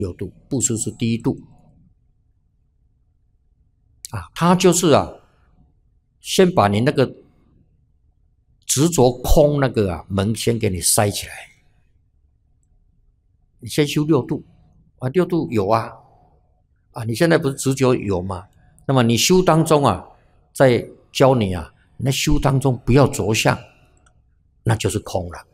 6度，布施是第1度啊，他就是先把你那个执着空那个门先给你塞起来，你先修6度6度有你现在不是执着有吗？那么你修当中在教你那修当中不要着相，那就是空了。